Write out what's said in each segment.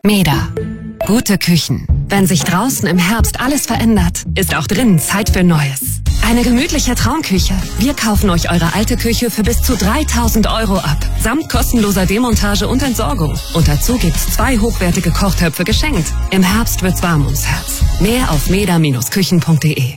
Meda. Gute Küchen. Wenn sich draußen im Herbst alles verändert, ist auch drinnen Zeit für Neues. Eine gemütliche Traumküche. Wir kaufen euch eure alte Küche für bis zu 3.000 € ab. Samt kostenloser Demontage und Entsorgung. Und dazu gibt's 2 hochwertige Kochtöpfe geschenkt. Im Herbst wird's warm ums Herz. Mehr auf meda-küchen.de.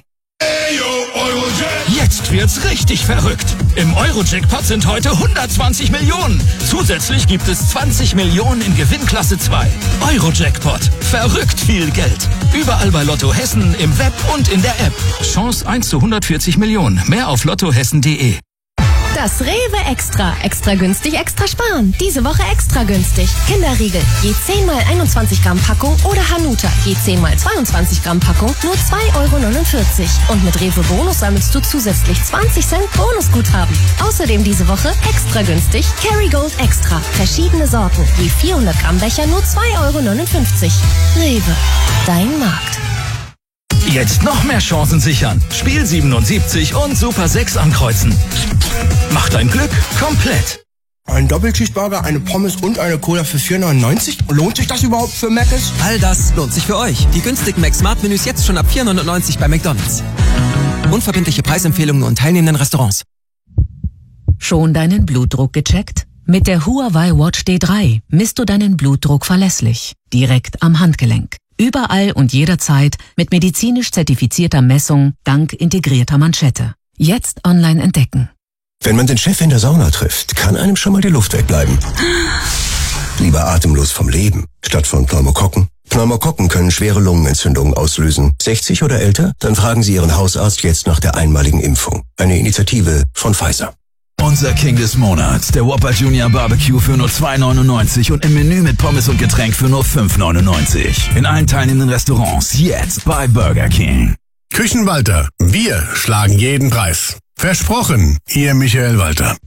Jetzt wird's richtig verrückt. Im Euro-Jackpot sind heute 120 Millionen. Zusätzlich gibt es 20 Millionen in Gewinnklasse 2. Euro-Jackpot. Verrückt viel Geld. Überall bei Lotto Hessen, im Web und in der App. Chance 1 zu 140 Millionen. Mehr auf lottohessen.de. Das Rewe Extra. Extra günstig, extra sparen. Diese Woche extra günstig. Kinderriegel. Je 10 mal 21 Gramm Packung oder Hanuta. Je 10 mal 22 Gramm Packung. Nur 2,49 €. Und mit Rewe Bonus sammelst du zusätzlich 20 Cent Bonusguthaben. Außerdem diese Woche extra günstig Kerrygold Extra. Verschiedene Sorten. Je 400 Gramm Becher nur 2,59 €. Rewe. Dein Markt. Jetzt noch mehr Chancen sichern. Spiel 77 und Super 6 ankreuzen. Mach dein Glück komplett. Ein Doppelcheeseburger, eine Pommes und eine Cola für 4,99 €? Lohnt sich das überhaupt für Mc's? All das lohnt sich für euch. Die günstigen Mac-Smart-Menüs jetzt schon ab 4,99 € bei McDonald's. Unverbindliche Preisempfehlungen und teilnehmenden Restaurants. Schon deinen Blutdruck gecheckt? Mit der Huawei Watch D3 misst du deinen Blutdruck verlässlich. Direkt am Handgelenk. Überall und jederzeit mit medizinisch zertifizierter Messung dank integrierter Manschette. Jetzt online entdecken. Wenn man den Chef in der Sauna trifft, kann einem schon mal die Luft wegbleiben. Lieber atemlos vom Leben, statt von Pneumokokken. Pneumokokken können schwere Lungenentzündungen auslösen. 60 oder älter? Dann fragen Sie Ihren Hausarzt jetzt nach der einmaligen Impfung. Eine Initiative von Pfizer. Unser King des Monats, der Whopper Junior Barbecue für nur 2,99 € und im Menü mit Pommes und Getränk für nur 5,99 €. In allen teilnehmenden Restaurants jetzt bei Burger King. Küchenwalter, wir schlagen jeden Preis. Versprochen, Ihr Michael Walter.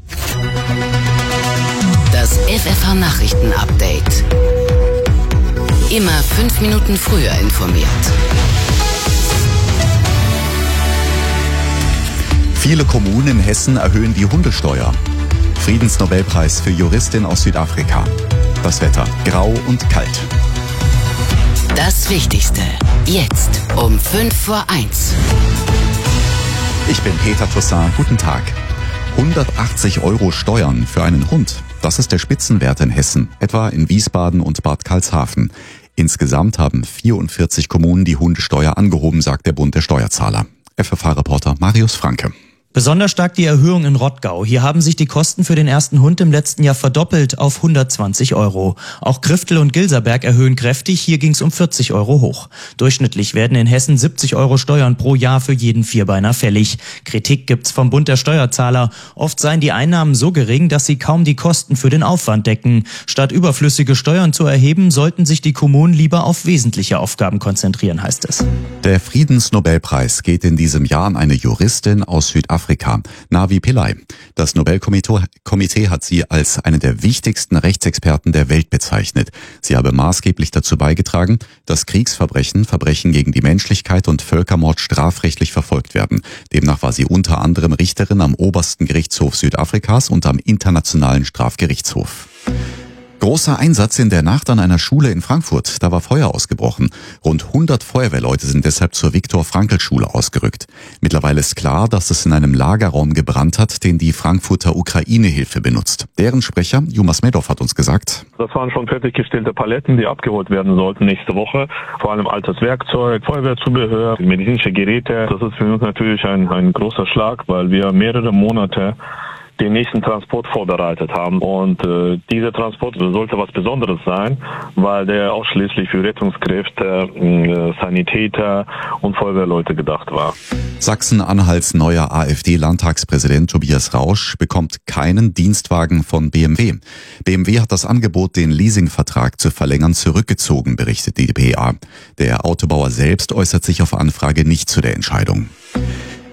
Das FFH-Nachrichten-Update. Immer 5 Minuten früher informiert. Viele Kommunen in Hessen erhöhen die Hundesteuer. Friedensnobelpreis für Juristin aus Südafrika. Das Wetter grau und kalt. Das Wichtigste jetzt um 1:05. Ich bin Peter Toussaint. Guten Tag. 180 € Steuern für einen Hund. Das ist der Spitzenwert in Hessen, etwa in Wiesbaden und Bad Karlshafen. Insgesamt haben 44 Kommunen die Hundesteuer angehoben, sagt der Bund der Steuerzahler. FFH-Reporter Marius Franke. Besonders stark die Erhöhung in Rottgau. Hier haben sich die Kosten für den ersten Hund im letzten Jahr verdoppelt auf 120 €. Auch Griftel und Gilserberg erhöhen kräftig. Hier ging es um 40 € hoch. Durchschnittlich werden in Hessen 70 € Steuern pro Jahr für jeden Vierbeiner fällig. Kritik gibt's vom Bund der Steuerzahler. Oft seien die Einnahmen so gering, dass sie kaum die Kosten für den Aufwand decken. Statt überflüssige Steuern zu erheben, sollten sich die Kommunen lieber auf wesentliche Aufgaben konzentrieren, heißt es. Der Friedensnobelpreis geht in diesem Jahr an eine Juristin aus Südafrika, Navi Pillay. Das Nobelkomitee hat sie als eine der wichtigsten Rechtsexperten der Welt bezeichnet. Sie habe maßgeblich dazu beigetragen, dass Kriegsverbrechen, Verbrechen gegen die Menschlichkeit und Völkermord strafrechtlich verfolgt werden. Demnach war sie unter anderem Richterin am obersten Gerichtshof Südafrikas und am Internationalen Strafgerichtshof. Großer Einsatz in der Nacht an einer Schule in Frankfurt. Da war Feuer ausgebrochen. Rund 100 Feuerwehrleute sind deshalb zur Viktor-Frankl-Schule ausgerückt. Mittlerweile ist klar, dass es in einem Lagerraum gebrannt hat, den die Frankfurter Ukraine-Hilfe benutzt. Deren Sprecher, Jumas Medov, hat uns gesagt: Das waren schon fertiggestellte Paletten, die abgeholt werden sollten nächste Woche. Vor allem altes Werkzeug, Feuerwehrzubehör, medizinische Geräte. Das ist für uns natürlich ein großer Schlag, weil wir mehrere Monate den nächsten Transport vorbereitet haben. Und dieser Transport sollte was Besonderes sein, weil der ausschließlich für Rettungskräfte, Sanitäter und Feuerwehrleute gedacht war. Sachsen-Anhalts neuer AfD-Landtagspräsident Tobias Rausch bekommt keinen Dienstwagen von BMW. BMW hat das Angebot, den Leasingvertrag zu verlängern, zurückgezogen, berichtet die dpa. Der Autobauer selbst äußert sich auf Anfrage nicht zu der Entscheidung.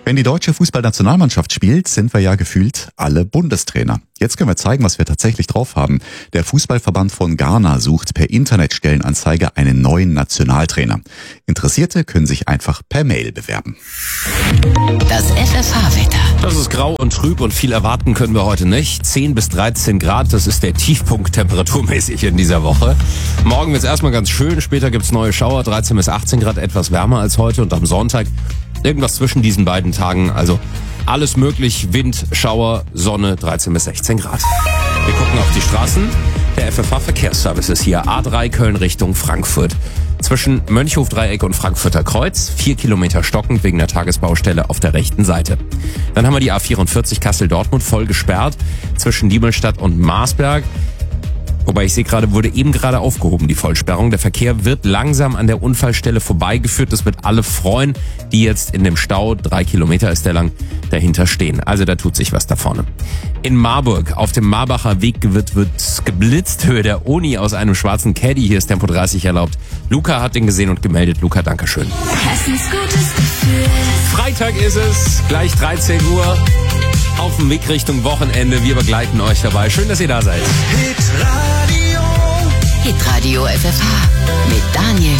Wenn die deutsche Fußballnationalmannschaft spielt, sind wir ja gefühlt alle Bundestrainer. Jetzt können wir zeigen, was wir tatsächlich drauf haben. Der Fußballverband von Ghana sucht per Internetstellenanzeige einen neuen Nationaltrainer. Interessierte können sich einfach per Mail bewerben. Das FFH-Wetter. Das ist grau und trüb und viel erwarten können wir heute nicht. 10 bis 13 Grad, das ist der Tiefpunkt temperaturmäßig in dieser Woche. Morgen wird es erstmal ganz schön, später gibt's neue Schauer, 13 bis 18 Grad, etwas wärmer als heute und am Sonntag irgendwas zwischen diesen beiden Tagen, also alles möglich, Wind, Schauer, Sonne, 13 bis 16 Grad. Wir gucken auf die Straßen. Der FFH-Verkehrsservice ist hier, A3 Köln Richtung Frankfurt. Zwischen Mönchhof-Dreieck und Frankfurter Kreuz, 4 Kilometer stockend wegen der Tagesbaustelle auf der rechten Seite. Dann haben wir die A44 Kassel-Dortmund voll gesperrt, zwischen Diemelstadt und Marsberg. Wobei ich sehe gerade, wurde eben gerade aufgehoben, die Vollsperrung. Der Verkehr wird langsam an der Unfallstelle vorbeigeführt. Das wird alle freuen, die jetzt in dem Stau, 3 Kilometer ist der lang, dahinter stehen. Also da tut sich was da vorne. In Marburg, auf dem Marbacher Weg wird geblitzt. Höhe der Oni aus einem schwarzen Caddy. Hier ist Tempo 30 erlaubt. Luca hat den gesehen und gemeldet. Luca, dankeschön. Hessens gutes Gefühl. Freitag ist es, gleich 13 Uhr. Auf dem Weg Richtung Wochenende. Wir begleiten euch dabei. Schön, dass ihr da seid. Hitradio FFH.